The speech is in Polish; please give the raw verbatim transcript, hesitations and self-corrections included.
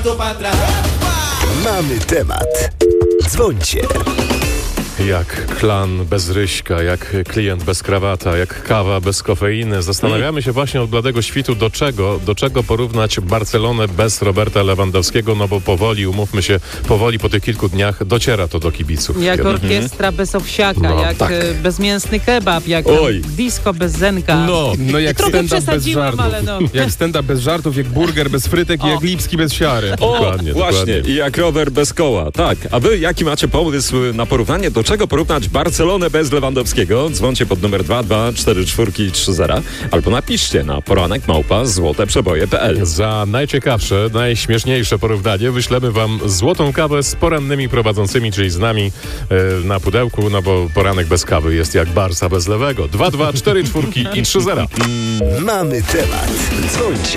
pasito para atrás. Mamy temat. Dzwońcie. Jak klan bez Ryśka, jak klient bez krawata, jak kawa bez kofeiny. Zastanawiamy się właśnie od bladego świtu, do czego, do czego porównać Barcelonę bez Roberta Lewandowskiego, no bo powoli, umówmy się, powoli po tych kilku dniach dociera to do kibiców. Jak Jednak. orkiestra bez owsiaka, No, jak tak. e, bezmięsny kebab, jak Oj. disco bez zenka. No, No jak Trochę stand-up bez przesadziłam, żartów. ale no. Jak stand-up bez żartów, jak burger bez frytek i jak Lipski bez siary. O, Dokładnie, właśnie. dokładnie. I jak rower bez koła. Tak. A wy jaki macie pomysł na porównanie? Do czego porównać Barcelonę bez Lewandowskiego? Dzwońcie pod numer dwa dwa cztery cztery trzy zero albo napiszcie na poranek małpa złoteprzeboje kropka p l. Za najciekawsze, najśmieszniejsze porównanie wyślemy wam złotą kawę z porannymi prowadzącymi, czyli z nami e, na pudełku, no bo poranek bez kawy jest jak Barsa bez lewego. dwa dwa cztery cztery i trzy zero. Mamy temat. Dzwońcie.